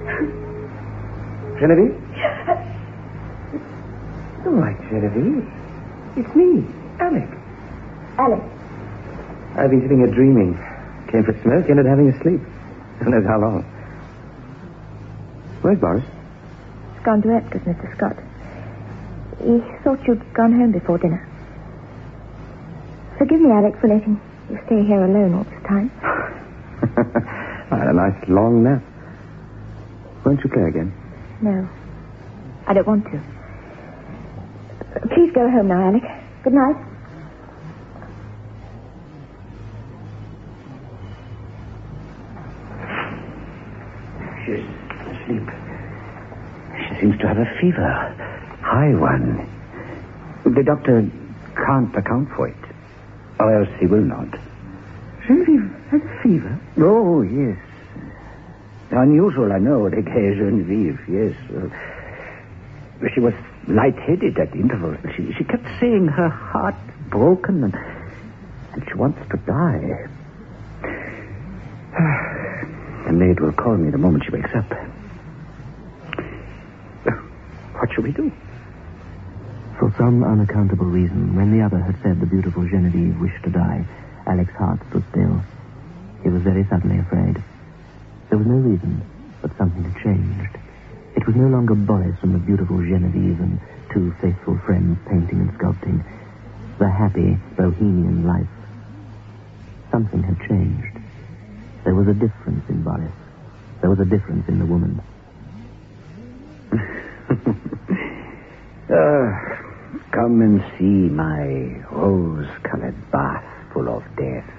Genevieve? All right, Genevieve. It's me, Alec. Alec. I've been sitting here dreaming. Came for a smoke, ended having a sleep. Who knows how long. Where's Boris? He's gone to Epcot, Mr. Scott. He thought you'd gone home before dinner. Forgive me, Alec, for letting you stay here alone all this time. I had a nice long nap. Won't you play again? No. I don't want to. Please go home now, Alec. Good night. She's asleep. She seems to have a fever. High one. The doctor can't account for it. Or else he will not. Genevieve has a fever? Oh, yes. Unusual, I know, the gay Genevieve, yes. She was lightheaded at intervals. She kept saying her heart broken and she wants to die. The maid will call me the moment she wakes up. What shall we do? For some unaccountable reason, when the other had said the beautiful Genevieve wished to die, Alec's heart stood still. He was very suddenly afraid. There was no reason, but something had changed. It was no longer Boris and the beautiful Genevieve and two faithful friends painting and sculpting. The happy, bohemian life. Something had changed. There was a difference in Boris. There was a difference in the woman. Come and see my rose-colored bath full of death.